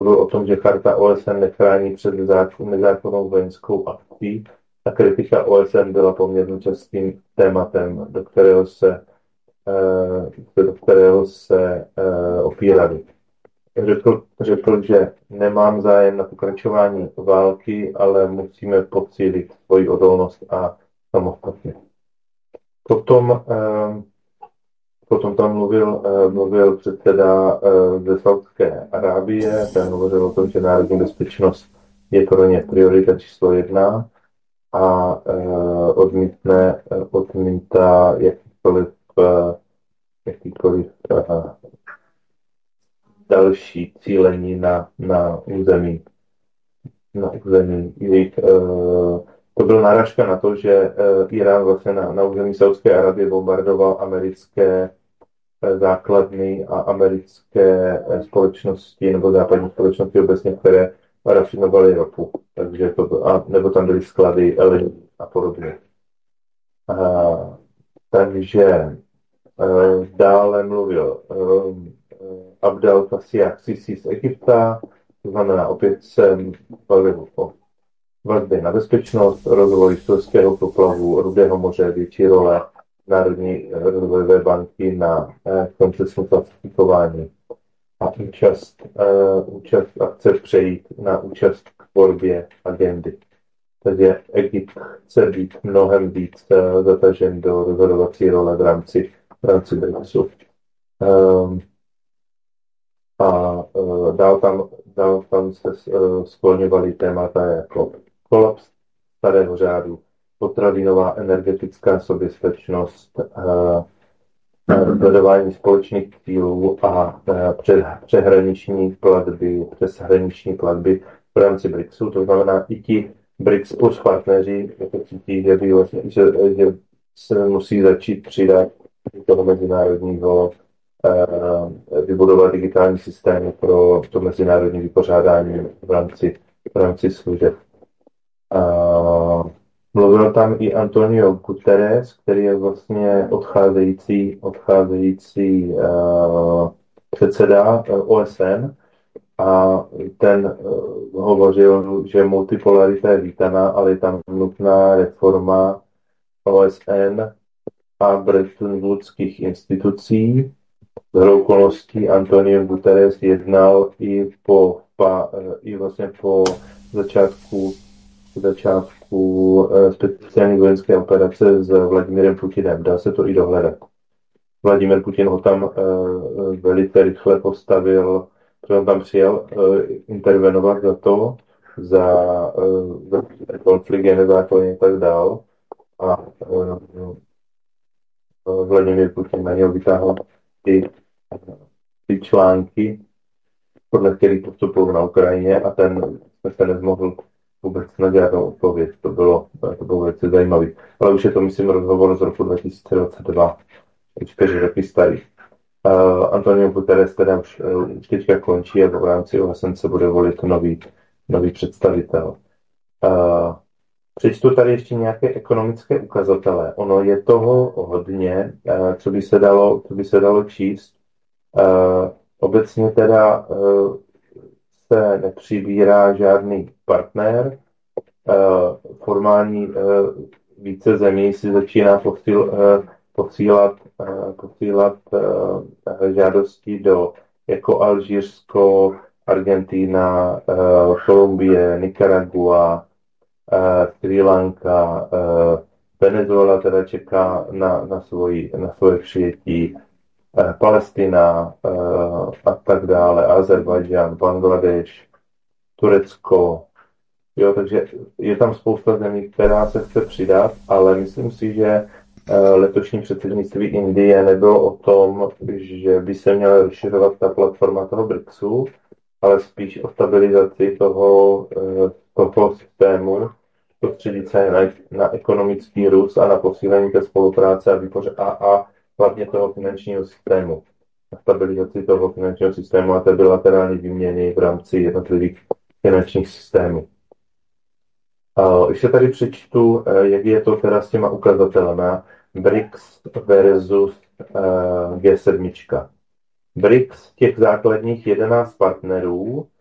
mluvil o tom, že charta OSN nechrání před nezákonnou vojenskou akcí. A kritika OSN byla poměrně častým tématem, do kterého se opírali. Řekl, že nemám zájem na pokračování války, ale musíme posílit svoji odolnost a samostatnost. Potom tam mluvil předseda ze Saúdské Arábie, ten hovořil o tom, že národní bezpečnost je pro ně priorita číslo 1 a odmítá jakýkoliv další cílení na území jejich. To byl náražka na to, že Irán vlastně na území Saúdské Arábie bombardoval americké základny a americké společnosti nebo západní společnosti obecně, které rafinovaly ropu. Takže nebo tam byly sklady LNG a podobně. Takže dále mluvil Abdel Fattah Sisi z Egypta, to znamená opět jsem bavil o vazbě na bezpečnost, rozvoj Suezského průplavu, Rudého moře, větší role Národní rozvojové banky na koncesní klasifikování a účast a chce přejít na účast k tvorbě agendy. Takže Egypt chce být mnohem víc zatažen do rozhodovací role v rámci BRICSu. A dál tam se skloňovaly témata jako kolaps starého řádu, potravinová energetická soběstačnost, sledování společných cílů a přeshraniční platby v rámci BRICSu. To znamená, i ti BRICS plus partneři cítí, že se musí začít přidat toho mezinárodního vybudovat digitální systém pro to mezinárodní vypořádání v rámci služeb. Mluvil tam i Antonio Guterres, který je vlastně odcházející předseda OSN a ten hovořil, že multipolarita je vítaná, ale je tam nutná reforma OSN a brettonwoodských institucí. Z okolností Antonio Guterres jednal i vlastně po začátku speciální vojenské operace s Vladimirem Putinem. Dá se to i dohledat. Vladimir Putin ho tam velice rychle postavil, protože on tam přijel intervenovat za konflikt nezákonně a tak dál. A Vladimír Putin na něho vytáhl ty články, podle kterých postupoval na Ukrajině a ten se nezmohl vůbec na žádnou odpověď. To bylo velice zajímavé. Ale už je to, myslím, rozhovor z roku 2022, 4 roky starý. Antonio Guterres teda už teďka končí a v rámci OSN se bude volit nový představitel. Přečtu tady ještě nějaké ekonomické ukazatele. Ono je toho hodně, co by se dalo číst. Obecně teda se nepřibírá žádný partner. Formální více zemí si začíná posílat žádosti jako Alžírsko, Argentina, Kolumbie, Nicaragua, Srí Lanka, Venezuela teda čeká na svoje přijetí, Palestina a tak dále, Azerbajdžán, Bangladeš, Turecko. Jo, takže je tam spousta zemí, která se chce přidat, ale myslím si, že letošní předsednictví Indie nebylo o tom, že by se měla rozšiřovat ta platforma toho BRICSu, ale spíš o stabilizaci toho systému, soustředit se na ekonomický růst a na posílení té spolupráce a hlavně toho finančního systému. Na stabilizaci toho finančního systému a té bilaterální výměny v rámci jednotlivých finančních systémů. Ještě tady přečtu, jak je to teda s těma ukazatelema BRICS versus G7. BRICS, těch základních 11 partnerů,